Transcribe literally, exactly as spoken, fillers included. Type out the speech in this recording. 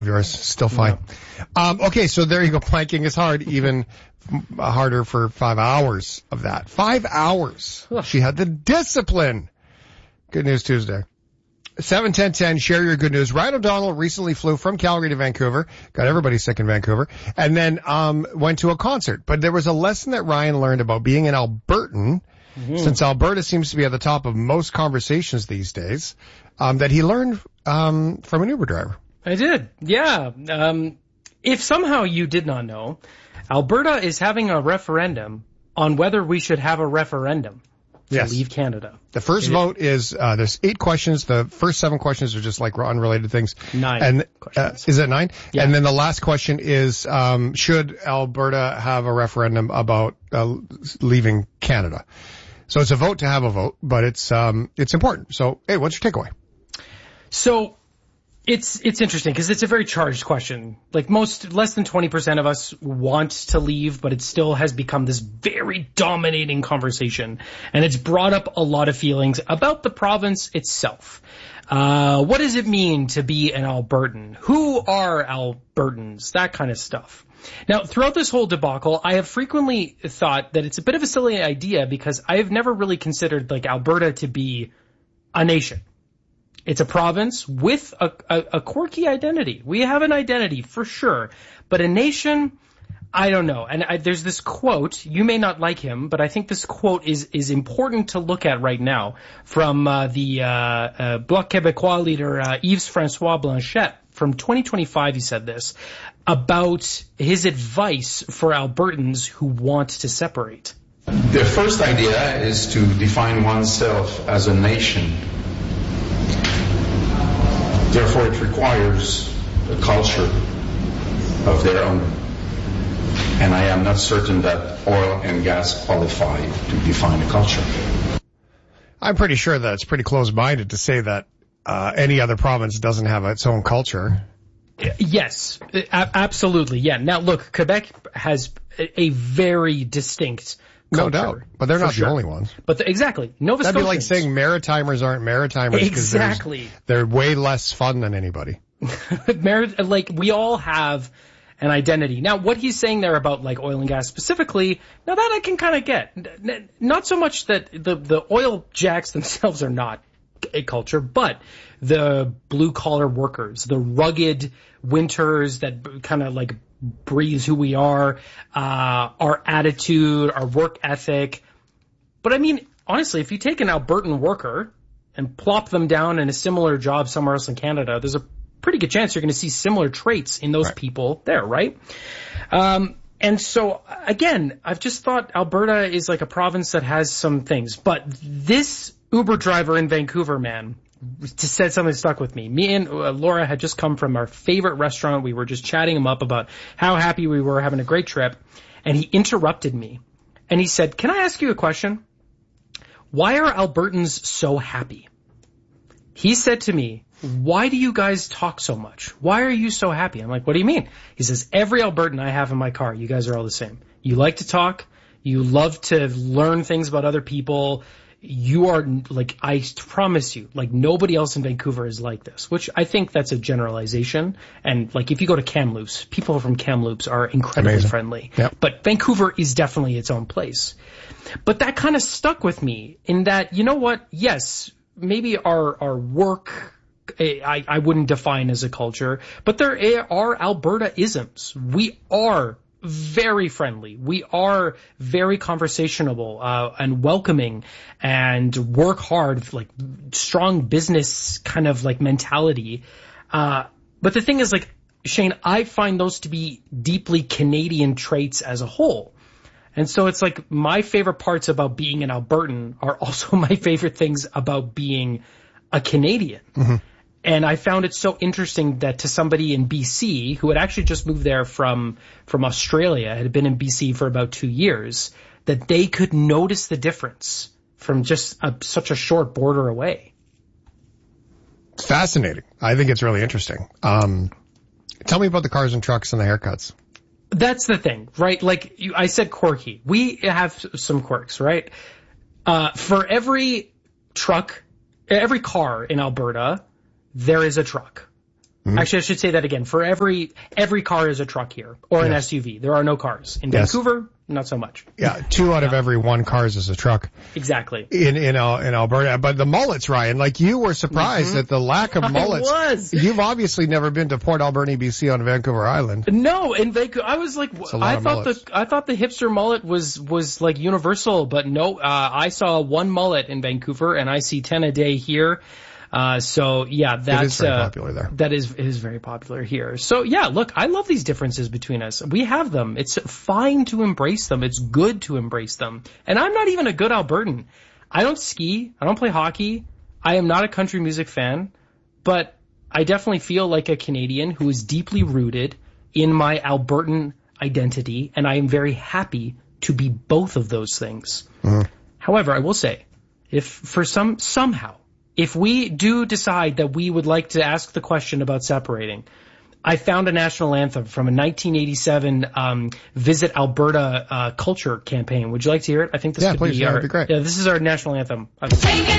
yours still fine. Yeah. Um, okay, so there you go. Planking is hard, even harder for five hours of that. Five hours. She had the discipline. Good News Tuesday. seven ten ten, share your good news. Ryan O'Donnell recently flew from Calgary to Vancouver, got everybody sick in Vancouver, and then um went to a concert. But there was a lesson that Ryan learned about being an Albertan, mm-hmm. since Alberta seems to be at the top of most conversations these days, um, that he learned um from an Uber driver. I did, yeah. Um, if somehow you did not know, Alberta is having a referendum on whether we should have a referendum to yes. leave Canada. The first it vote is, uh, there's eight questions. The first seven questions are just like unrelated things. Nine and, questions. Uh, is it nine? Yeah. And then the last question is, um, should Alberta have a referendum about uh, leaving Canada? So it's a vote to have a vote, but it's, um, it's important. So, hey, what's your takeaway? So, It's it's interesting because it's a very charged question. Like most, less than twenty percent of us want to leave, but it still has become this very dominating conversation. And it's brought up a lot of feelings about the province itself. Uh, what does it mean to be an Albertan? Who are Albertans? That kind of stuff. Now, throughout this whole debacle, I have frequently thought that it's a bit of a silly idea because I have never really considered like Alberta to be a nation. It's a province with a, a, a quirky identity. We have an identity for sure, but a nation, I don't know. And I, there's this quote, you may not like him, but I think this quote is, is important to look at right now from uh, the uh, uh, Bloc Québécois leader uh, Yves-François Blanchet. From twenty twenty-five, he said this about his advice for Albertans who want to separate. The first idea is to define oneself as a nation. Therefore, it requires a culture of their own. And I am not certain that oil and gas qualify to define a culture. I'm pretty sure that it's pretty close-minded to say that uh, any other province doesn't have its own culture. Yes, a- absolutely. Yeah. Now, look, Quebec has a very distinct culture. No doubt, but they're not sure. the only ones. But the, exactly, Nova That'd Scotians. be like saying Maritimers aren't Maritimers because exactly. they're way less fun than anybody. Merit, like we all have an identity. Now, what he's saying there about like oil and gas specifically, now that I can kind of get. Not so much that the the oil jacks themselves are not a culture, but the blue collar workers, the rugged winters that kind of like breathes who we are, uh, our attitude, our work ethic. But I mean, honestly, if you take an Albertan worker and plop them down in a similar job somewhere else in Canada, there's a pretty good chance you're going to see similar traits in those right. people there, right? Um, and so, again, I've just thought Alberta is like a province that has some things. But this Uber driver in Vancouver, man, said something that stuck with me. Me and uh, Laura had just come from our favorite restaurant. We were just chatting him up about how happy we were, having a great trip. And he interrupted me. And he said, can I ask you a question? Why are Albertans so happy? He said to me, why do you guys talk so much? Why are you so happy? I'm like, what do you mean? He says, every Albertan I have in my car, you guys are all the same. You like to talk. You love to learn things about other people. You are, like, I promise you, like, nobody else in Vancouver is like this, which I think that's a generalization. And, like, if you go to Kamloops, people from Kamloops are incredibly Amazing. friendly. Yep. But Vancouver is definitely its own place. But that kind of stuck with me in that, you know what? Yes, maybe our, our work, I, I wouldn't define as a culture, but there are Alberta-isms. We are very friendly. We are very conversational uh, and welcoming and work hard, like strong business kind of like mentality. Uh, but the thing is, like, Shane, I find those to be deeply Canadian traits as a whole. And so it's like my favorite parts about being an Albertan are also my favorite things about being a Canadian. Mm-hmm. And I found it so interesting that to somebody in B C who had actually just moved there from from Australia, had been in B C for about two years, that they could notice the difference from just a, such a short border away. It's fascinating. I think it's really interesting. Um, tell me about the cars and trucks and the haircuts. That's the thing, right? Like you, I said quirky. We have some quirks, right? Uh, for every truck, every car in Alberta, there is a truck. Mm-hmm. Actually, I should say that again. For every every car is a truck here, or an yes. S U V. There are no cars. In yes. Vancouver, not so much. Yeah, two out yeah. of every one cars is a truck. Exactly. In in uh, in Alberta. But the mullets, Ryan, like you were surprised mm-hmm. at the lack of mullets. I was. You've obviously never been to Port Alberni, B C on Vancouver Island. No, in Vancouver, I was like, I thought the I thought the hipster mullet was was like universal, but no, uh, I saw one mullet in Vancouver, and I see ten a day here. Uh, so yeah, that's, it is very uh, popular there. That is, it is very popular here. So yeah, look, I love these differences between us. We have them. It's fine to embrace them. It's good to embrace them. And I'm not even a good Albertan. I don't ski. I don't play hockey. I am not a country music fan, but I definitely feel like a Canadian who is deeply rooted in my Albertan identity. And I am very happy to be both of those things. Mm. However, I will say, if for some, somehow, if we do decide that we would like to ask the question about separating, I found a national anthem from a nineteen eighty-seven um, Visit Alberta uh, culture campaign. Would you like to hear it? I think this yeah, could please, be yeah, our, that'd be great. Yeah, this is our national anthem.